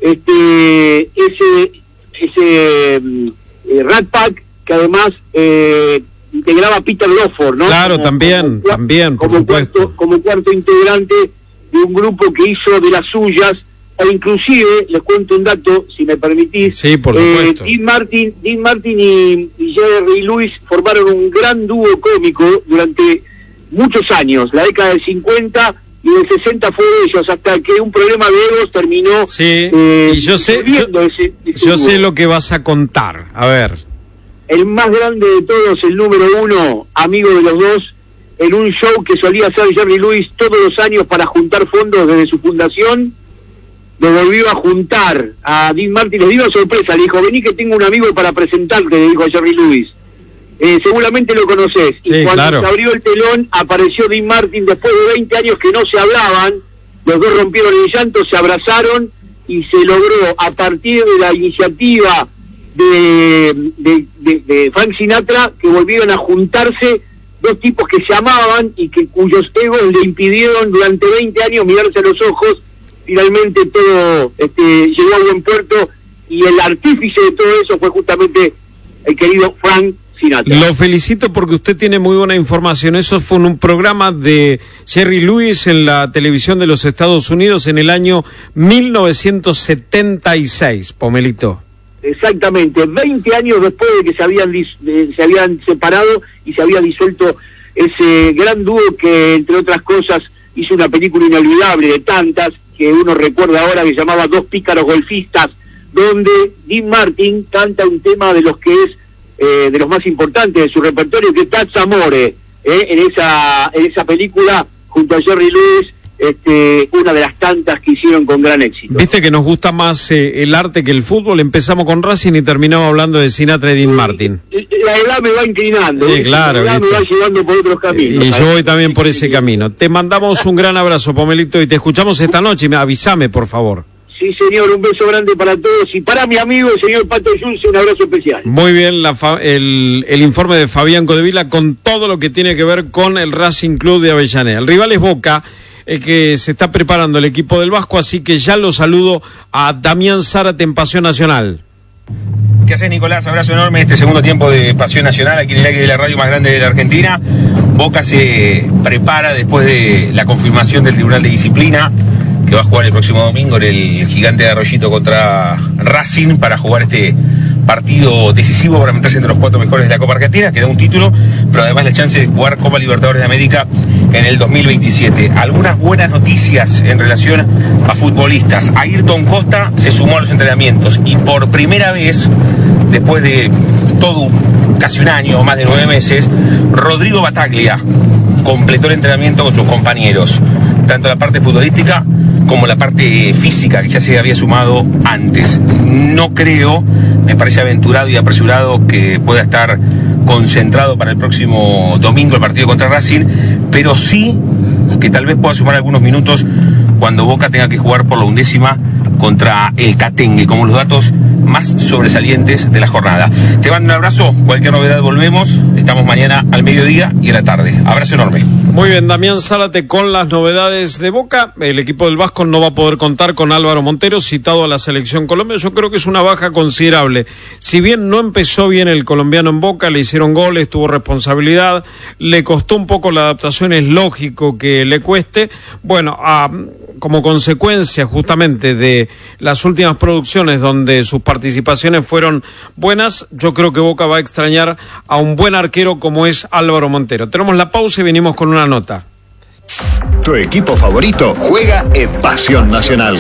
ese Rat Pack que además integraba a Peter Lawford, ¿no? Claro, también, por supuesto. Como cuarto integrante de un grupo que hizo de las suyas, e inclusive, les cuento un dato, si me permitís. Sí, por supuesto. Dean Martin y Jerry Lewis formaron un gran dúo cómico durante muchos años, la década del 50 y del 60 fue de ellos, hasta que un problema de egos terminó. Sí, y yo sé lo que vas a contar, a ver. El más grande de todos, el número uno, amigo de los dos, en un show que solía hacer Jerry Lewis todos los años para juntar fondos desde su fundación, lo volvió a juntar a Dean Martin, le dio sorpresa, le dijo, vení que tengo un amigo para presentarte, le dijo a Jerry Lewis. Seguramente lo conocés. Sí, y cuando claro. se abrió el telón, apareció Dean Martin después de 20 años que no se hablaban, los dos rompieron el llanto, se abrazaron y se logró a partir de la iniciativa de Frank Sinatra, que volvieron a juntarse dos tipos que se amaban y cuyos egos le impidieron durante 20 años mirarse a los ojos. Finalmente todo llegó a buen puerto y el artífice de todo eso fue justamente el querido Frank Sinatra. Lo felicito porque usted tiene muy buena información. Eso fue en un programa de Jerry Lewis en la televisión de los Estados Unidos en el año 1976, Pomelito. Exactamente, 20 años después de que se habían separado y se había disuelto ese gran dúo que, entre otras cosas, hizo una película inolvidable de tantas que uno recuerda ahora, que se llamaba Dos pícaros golfistas, donde Dean Martin canta un tema de los que es de los más importantes de su repertorio, que es Taz Amore, en esa película junto a Jerry Lewis, una de las tantas que hicieron con gran éxito. Viste que nos gusta más el arte que el fútbol. Empezamos con Racing y terminamos hablando de Sinatra y Dean Martin. La edad me va inclinando, sí, claro, la edad me va llevando por otros caminos. Y yo voy también por ese camino. Te mandamos un gran abrazo, Pomelito, y te escuchamos esta noche. Avísame, por favor. Sí, señor, un beso grande para todos y para mi amigo, el señor Pato Junce, un abrazo especial. Muy bien, el informe de Fabián Codevila con todo lo que tiene que ver con el Racing Club de Avellaneda. El rival es Boca, que se está preparando el equipo del Vasco, así que ya lo saludo a Damián Zárate en Pasión Nacional. ¿Qué haces, Nicolás? Abrazo enorme en este segundo tiempo de Pasión Nacional, aquí en el aire de la radio más grande de la Argentina. Boca se prepara después de la confirmación del Tribunal de Disciplina, que va a jugar el próximo domingo en el Gigante de Arroyito contra Racing, para jugar este partido decisivo para meterse entre los 4 mejores de la Copa Argentina, que da un título, pero además la chance de jugar Copa Libertadores de América en el 2027. Algunas buenas noticias en relación a futbolistas. Ayrton Costa se sumó a los entrenamientos y por primera vez, después de casi un año o más de 9 meses, Rodrigo Bataglia completó el entrenamiento con sus compañeros, tanto la parte futbolística como la parte física, que ya se había sumado antes. No creo, me parece aventurado y apresurado que pueda estar concentrado para el próximo domingo el partido contra Racing, pero sí que tal vez pueda sumar algunos minutos cuando Boca tenga que jugar por la 11ª contra el Catengue, como los datos más sobresalientes de la jornada. Te mando un abrazo, cualquier novedad volvemos, estamos mañana al mediodía y a la tarde. Abrazo enorme. Muy bien, Damián Zárate con las novedades de Boca. El equipo del Vasco no va a poder contar con Álvaro Montero, citado a la selección Colombia. Yo creo que es una baja considerable. Si bien no empezó bien el colombiano en Boca, le hicieron goles, tuvo responsabilidad, le costó un poco la adaptación, es lógico que le cueste. Bueno, como consecuencia justamente de las últimas producciones donde sus participaciones fueron buenas, yo creo que Boca va a extrañar a un buen arquero como es Álvaro Montero. Tenemos la pausa y venimos con una nota. Tu equipo favorito juega en Pasión Nacional.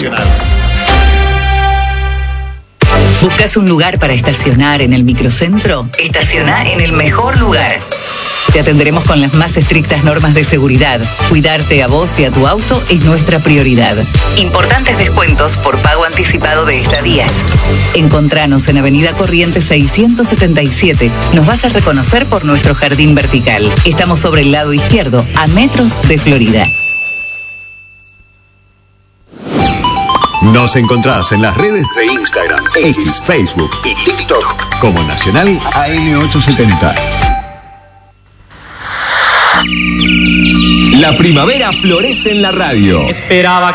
¿Buscas un lugar para estacionar en el microcentro? Estaciona en el mejor lugar. Te atenderemos con las más estrictas normas de seguridad. Cuidarte a vos y a tu auto es nuestra prioridad. Importantes descuentos por pago anticipado de estadías. Encontranos en Avenida Corrientes 677. Nos vas a reconocer por nuestro jardín vertical. Estamos sobre el lado izquierdo, a metros de Florida. Nos encontrás en las redes de Instagram, X, Facebook y TikTok como Nacional AM870. La primavera florece en la radio. Esperaba